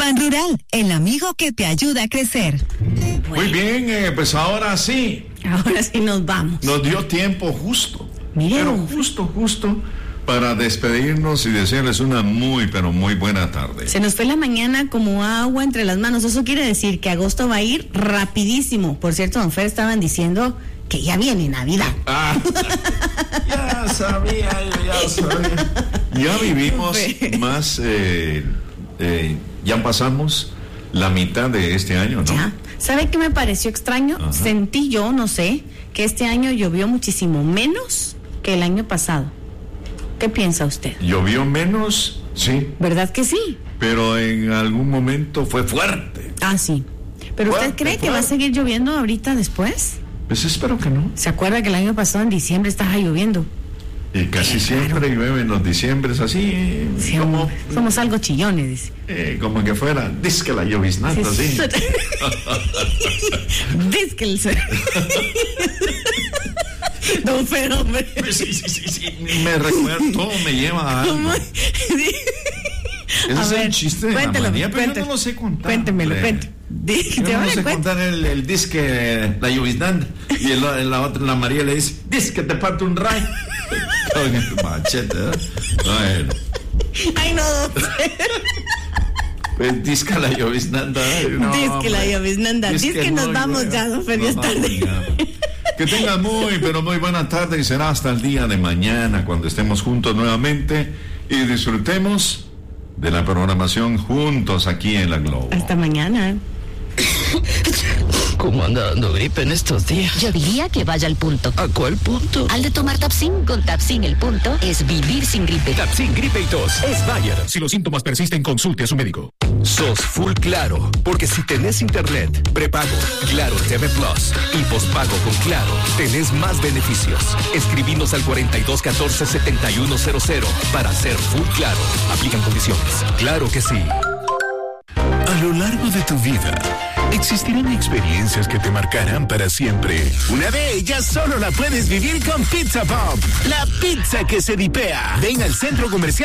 Ban Rural, el amigo que te ayuda a crecer. Muy bien, pues ahora sí. Ahora sí nos vamos. Nos dio tiempo justo. Miren. Pero justo para despedirnos y desearles una pero muy buena tarde. Se nos fue la mañana como agua entre las manos. Eso quiere decir que agosto va a ir rapidísimo. Por cierto, don Fer, estaban diciendo que ya viene Navidad. Ya sabía. Ya vivimos más, ya pasamos la mitad de este año, ¿no? Ya. ¿Sabe qué me pareció extraño? Ajá. Sentí yo, no sé, que este año llovió muchísimo menos que el año pasado. ¿Qué piensa usted? Llovió menos, sí, ¿Verdad que sí? pero en algún momento fue fuerte. Ah, sí. ¿Pero usted Fuerte, cree que va a seguir lloviendo ahorita después? Pues espero que no. ¿Se acuerda que el año pasado en diciembre estaba lloviendo? Y casi siempre llueve en los diciembres así, Sí, como, somos algo chillones, dice. como que fuera, disque la lloviznata, sí. Dice que el Don Fer, hombre. Sí. Me recuerda, todo me lleva a algo. Ese A es ver, el chiste de cuéntelo, la manía, pero yo cuéntelo. no lo sé contar. Cuéntemelo, hombre. Yo no lo sé contar el disque, la lloviznanda. Y la María le dice, disque te parto un rayo. Machete, ¿eh? Bueno. Ay, no, don Fer. Pues disque la lloviznanda. No, Disque la lloviznanda. Disque nos vamos ya, don Fer, ya es tarde. Que tengan pero muy buena tarde y será hasta el día de mañana cuando estemos juntos nuevamente y disfrutemos de la programación juntos aquí en La Globo. Hasta mañana. ¿Cómo anda dando gripe en estos días? Yo diría que vaya al punto. ¿A cuál punto? Al de tomar Tapsin. Con Tapsin el punto es vivir sin gripe. Tapsin Gripe y Tos es Bayer. Si los síntomas persisten, consulte a su médico. Sos full Claro, porque si tenés internet, prepago, Claro TV Plus y pospago con Claro, tenés más beneficios. Escribinos al 4214-7100 para ser full Claro. Aplican condiciones. Claro que sí. A lo largo de tu vida, existirán experiencias que te marcarán para siempre. Una de ellas solo la puedes vivir con Pizza Pop, la pizza que se dipea. Ven al centro comercial